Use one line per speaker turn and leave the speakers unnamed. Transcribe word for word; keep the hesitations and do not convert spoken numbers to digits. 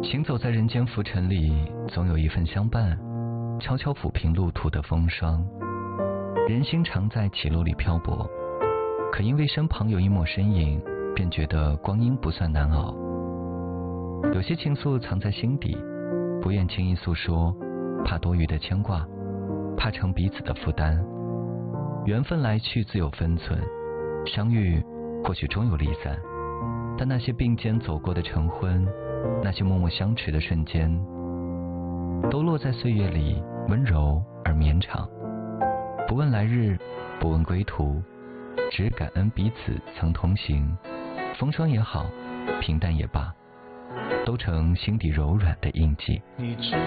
行走在人间浮沉里，总有一份相伴，悄悄抚平路途的风霜。人心常在起落里漂泊，可因为身旁有一抹身影，便觉得光阴不算难熬。有些情愫藏在心底，不愿轻易诉说，怕多余的牵挂，怕成彼此的负担。缘分来去自有分寸，相遇或许终有离散，但那些并肩走过的晨昏，那些默默相持的瞬间，都落在岁月里，温柔而绵长。不问来日，不问归途，只感恩彼此曾同行。风霜也好，平淡也罢，都成心底柔软的印记。